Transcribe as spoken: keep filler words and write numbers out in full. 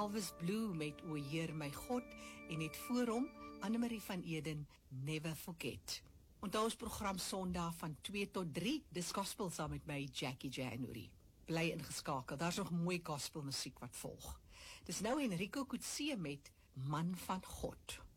Elvis Blue met O Heer my God en net voor hom Annemarie van Eden, Never Forget. Onthou ons program Sondag van twee tot drie, dis gospel saam met my Jackie January. Bly ingeskakel, daar's nog mooi gospel musiek wat volg. Dis nou Enrico Coetzee met Man van God.